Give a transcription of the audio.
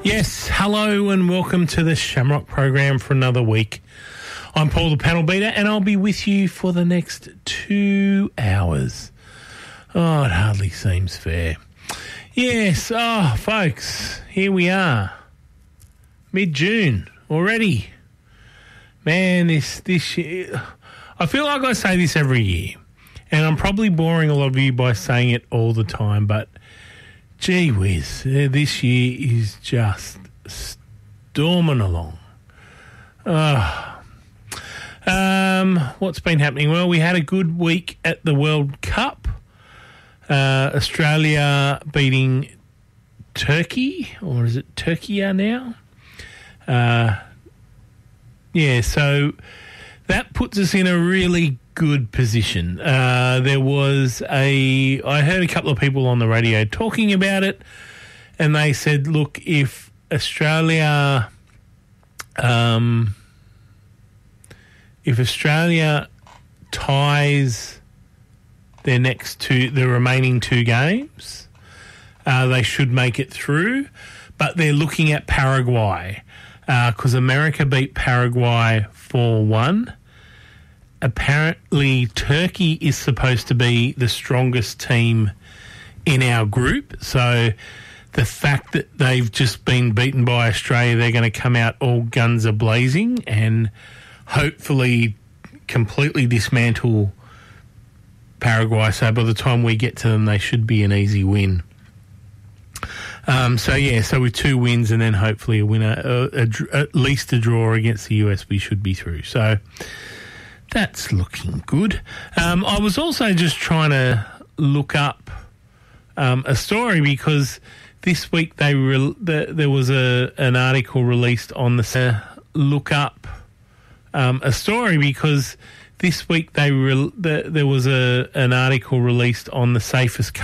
Yes, hello and welcome to the Shamrock program for another week. I'm Paul the Panel Beater and I'll be with you for the next 2 hours. Oh, it hardly seems fair. Yes, folks, here we are. Mid-June already. Man, this year, I feel like I say this every year, and I'm probably boring a lot of you by saying it all the time, but gee whiz, this year is just storming along. What's been happening? Well, we had a good week at the World Cup. Australia beating Turkey, or is it Turkey now? So that puts us in a really good position. I heard a couple of people on the radio talking about it, and they said, look, if Australia ties the remaining two games, they should make it through. But they're looking at Paraguay because America beat Paraguay 4-1. Apparently, Turkey is supposed to be the strongest team in our group. So the fact that they've just been beaten by Australia, they're going to come out all guns a-blazing and hopefully completely dismantle Paraguay. So by the time we get to them, they should be an easy win. So with 2 wins and then hopefully a winner, at least a draw against the US, we should be through. So that's looking good. I was also just trying to look up a story because this week there was an article released on the there was an article released on the safest